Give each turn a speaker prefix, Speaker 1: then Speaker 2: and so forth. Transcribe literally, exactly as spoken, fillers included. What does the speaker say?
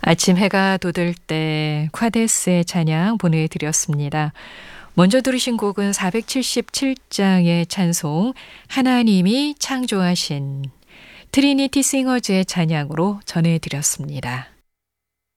Speaker 1: 아침 해가 돋을 때 콰데스의 찬양 보내드렸습니다. 먼저 들으신 곡은 사백칠십칠 장의 찬송 하나님이 창조하신 트리니티 싱어즈의 찬양으로 전해드렸습니다.